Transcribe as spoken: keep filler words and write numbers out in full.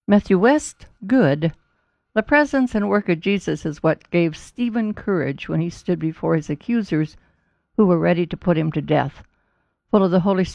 Matthew West, good. The presence and work of Jesus is what gave Stephen courage when he stood before his accusers who were ready to put him to death. Full of the Holy Spirit,